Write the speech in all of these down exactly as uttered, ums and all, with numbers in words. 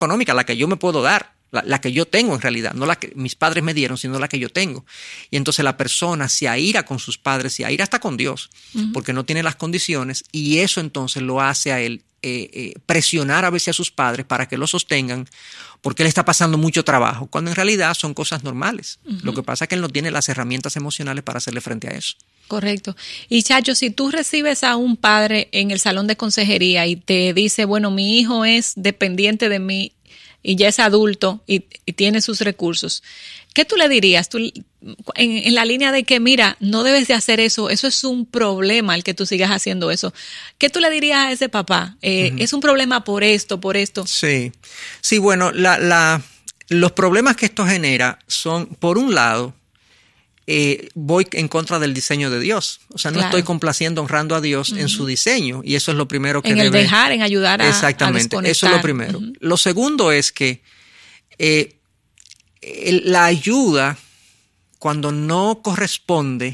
económica, la que yo me puedo dar, la, la que yo tengo en realidad, no la que mis padres me dieron, sino la que yo tengo. Y entonces la persona se aira con sus padres, se aira hasta con Dios, uh-huh. porque no tiene las condiciones, y eso entonces lo hace a él eh, eh, presionar a veces a sus padres para que lo sostengan, porque él está pasando mucho trabajo, cuando en realidad son cosas normales. Uh-huh. Lo que pasa es que él no tiene las herramientas emocionales para hacerle frente a eso. Correcto. Y Chacho, si tú recibes a un padre en el salón de consejería y te dice, bueno, mi hijo es dependiente de mí y ya es adulto y, y tiene sus recursos, ¿qué tú le dirías? Tú, en, en la línea de que, mira, no debes de hacer eso, eso es un problema el que tú sigas haciendo eso. ¿Qué tú le dirías a ese papá? Eh, uh-huh. Es un problema por esto, por esto. Sí, sí, bueno, la, la, los problemas que esto genera son, por un lado, Eh, voy en contra del diseño de Dios. O sea, no claro. estoy complaciendo, honrando a Dios uh-huh. en su diseño. Y eso es lo primero que en debe... En el dejar, en ayudar a Exactamente, a eso es lo primero. Uh-huh. Lo segundo es que eh, el, la ayuda, cuando no corresponde,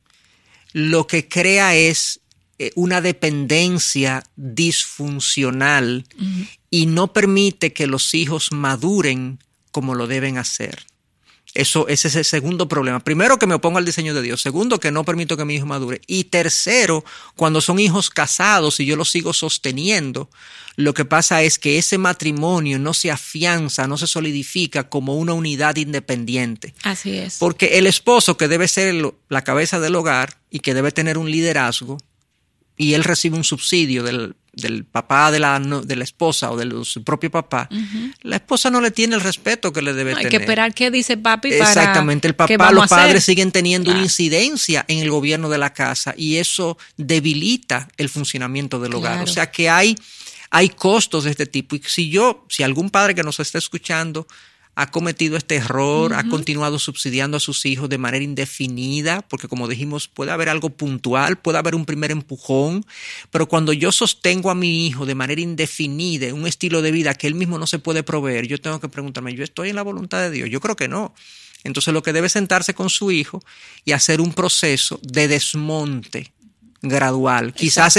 lo que crea es eh, una dependencia disfuncional uh-huh. y no permite que los hijos maduren como lo deben hacer. Eso, ese es el segundo problema. Primero, que me opongo al diseño de Dios. Segundo, que no permito que mi hijo madure. Y tercero, cuando son hijos casados y yo los sigo sosteniendo, lo que pasa es que ese matrimonio no se afianza, no se solidifica como una unidad independiente. Así es. Porque el esposo, que debe ser el, la cabeza del hogar y que debe tener un liderazgo, y él recibe un subsidio del, del papá de la, de la esposa o de su propio papá, uh-huh. la esposa no le tiene el respeto que le debe no, hay tener. Hay que esperar qué dice papi para... Exactamente, el papá, los padres siguen teniendo claro. una incidencia en el gobierno de la casa y eso debilita el funcionamiento del hogar. Claro. O sea que hay, hay costos de este tipo. Y si yo, si algún padre que nos está escuchando ha cometido este error, uh-huh. ha continuado subsidiando a sus hijos de manera indefinida, porque como dijimos, puede haber algo puntual, puede haber un primer empujón, pero cuando yo sostengo a mi hijo de manera indefinida, un estilo de vida que él mismo no se puede proveer, yo tengo que preguntarme, ¿yo estoy en la voluntad de Dios? Yo creo que no. Entonces lo que debe es sentarse con su hijo y hacer un proceso de desmonte gradual. Quizás